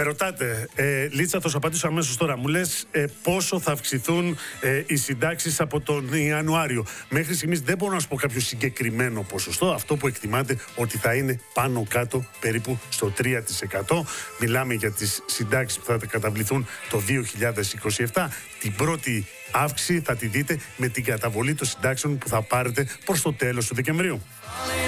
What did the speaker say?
ρωτάτε, Λίτσα, θα σου απαντήσω αμέσως τώρα. Μου λες πόσο θα αυξηθούν οι συντάξεις από τον Ιανουάριο. Μέχρι στιγμής δεν μπορώ να σου πω κάποιο συγκεκριμένο ποσοστό. Αυτό που εκτιμάται ότι θα είναι πάνω κάτω περίπου στο 3%. Μιλάμε για τις συντάξεις που θα καταβληθούν το 2027. Την πρώτη αύξηση θα τη δείτε με την καταβολή των συντάξεων που θα πάρετε προς το τέλος του Δεκεμβρίου.